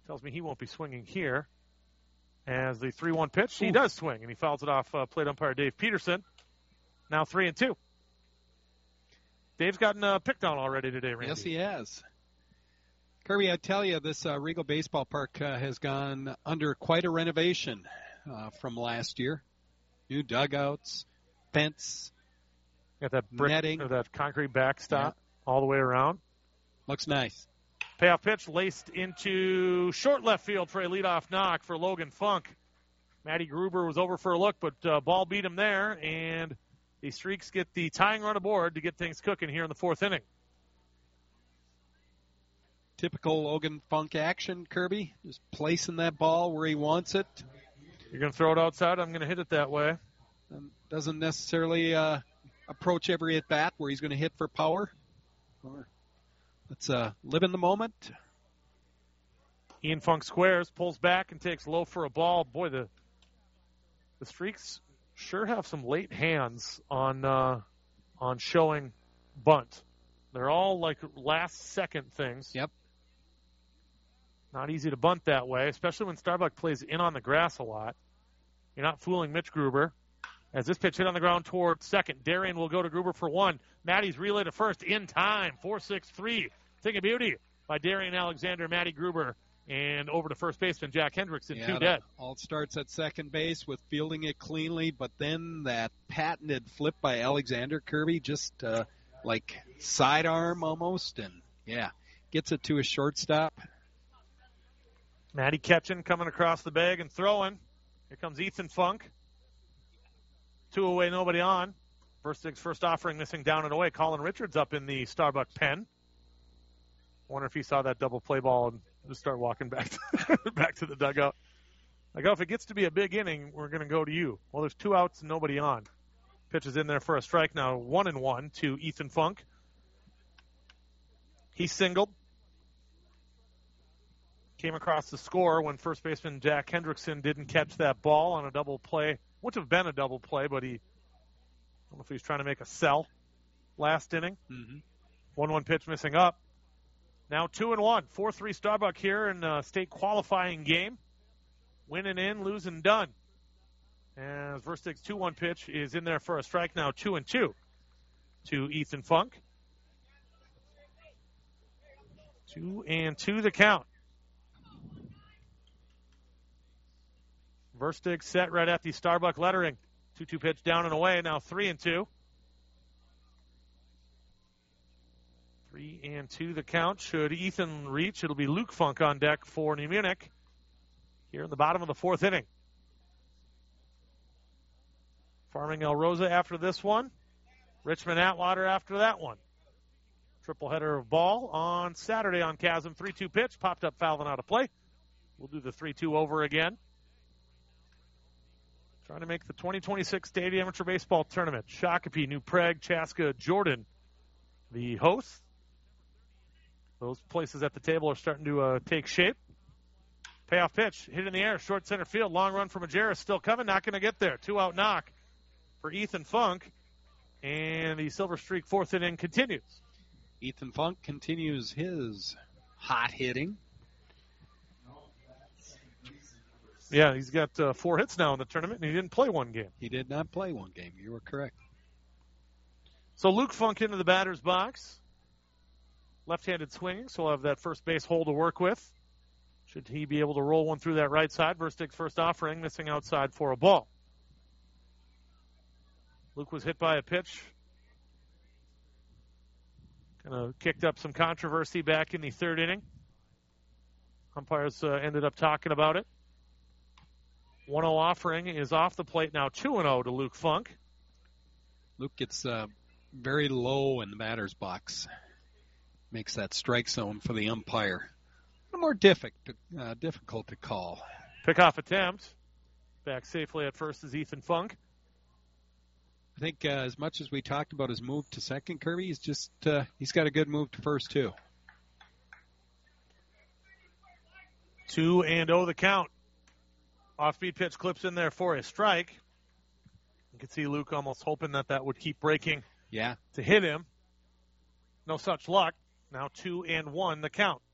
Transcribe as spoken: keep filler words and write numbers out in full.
Tells me he won't be swinging here. As the three one pitch, he Ooh. does swing, and he fouls it off uh, plate umpire Dave Peterson. Now three and two. Dave's gotten uh, picked on already today, Randy. Yes, he has. Kirby, I tell you, this uh, Regal Baseball Park uh, has gone under quite a renovation uh, from last year. New dugouts, fence, got that brick, netting, or that concrete backstop yeah. all the way around. Looks nice. Payoff pitch laced into short left field for a leadoff knock for Logan Funk. Matty Gruber was over for a look, but uh, ball beat him there, and the Streaks get the tying run aboard to get things cooking here in the fourth inning. Typical Logan Funk action, Kirby. Just placing that ball where he wants it. You're going to throw it outside? I'm going to hit it that way. Um, doesn't necessarily uh, approach every at-bat where he's going to hit for power. Or let's uh, live in the moment. Ian Funk squares, pulls back, and takes low for a ball. Boy, the the Streaks sure have some late hands on uh, on showing bunt. They're all like last-second things. Yep. Not easy to bunt that way, especially when Starbuck plays in on the grass a lot. You're not fooling Mitch Gruber. As this pitch hit on the ground toward second, Darian will go to Gruber for one. Matty's relay to first in time. four six three. Thing of beauty by Darian Alexander, Matty Gruber, and over to first baseman Jack Hendrickson, yeah, two dead. All starts at second base with fielding it cleanly, but then that patented flip by Alexander, Kirby, just uh, like sidearm almost, and yeah, gets it to a shortstop. Matty catching, coming across the bag and throwing. Here comes Ethan Funk. Two away, nobody on. Verstig's first offering missing down and away. Colin Richards up in the Starbuck pen. Wonder if he saw that double play ball and just start walking back to, back to the dugout. Like, oh, if it gets to be a big inning, we're going to go to you. Well, there's two outs and nobody on. Pitch is in there for a strike now, one and one to Ethan Funk. He singled. Came across the score when first baseman Jack Hendrickson didn't catch that ball on a double play. Wouldn't have been a double play, but he, I don't know if he was trying to make a sell last inning. Mm-hmm. one one pitch missing up. Now two and one. four three Starbuck here in a state qualifying game. Winning in, losing done. As Verstig's two one pitch is in there for a strike now, two and two to Ethan Funk. Two and two the count. Verstig set right at the Starbuck lettering. two two pitch down and away. Now three and two. Three and two the count. Should Ethan reach, it'll be Luke Funk on deck for New Munich here in the bottom of the fourth inning. Farming El Rosa after this one. Richmond Atwater after that one. Triple header of ball on Saturday on Chasm. three two pitch. Popped up fouling out of play. We'll do the three two over again. Trying to make the twenty twenty-six State Amateur Baseball Tournament. Shakopee, New Prague, Chaska, Jordan, the hosts. Those places at the table are starting to uh, take shape. Payoff pitch, hit in the air, short center field. Long run from Majerus, still coming, not going to get there. Two out knock for Ethan Funk. And the Silver Streak fourth inning continues. Ethan Funk continues his hot hitting. Yeah, he's got uh, four hits now in the tournament, and he didn't play one game. He did not play one game. You were correct. So Luke Funk into the batter's box. Left-handed swinging, so he'll have that first base hole to work with. Should he be able to roll one through that right side? Verstig's first offering, missing outside for a ball. Luke was hit by a pitch. Kind of kicked up some controversy back in the third inning. Umpires uh, ended up talking about it. one oh offering is off the plate now, two and oh to Luke Funk. Luke gets uh, very low in the batter's box. Makes that strike zone for the umpire a little more difficult, uh, difficult to call. Pickoff attempt. Back safely at first is Ethan Funk. I think uh, as much as we talked about his move to second, Kirby, he's just uh, he's got a good move to first too. Two and oh the count. Off-speed pitch clips in there for a strike. You can see Luke almost hoping that that would keep breaking. Yeah. To hit him. No such luck. Now two and one the count.